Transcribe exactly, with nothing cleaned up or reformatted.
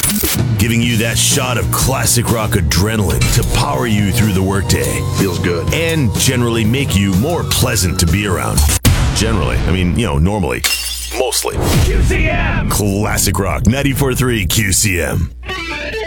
giving you that shot of classic rock adrenaline to power you through the workday. Feels good. And generally make you more pleasant to be around. Generally, I mean, you know, normally. Mostly. Q C M! Classic Rock ninety-four point three Q C M.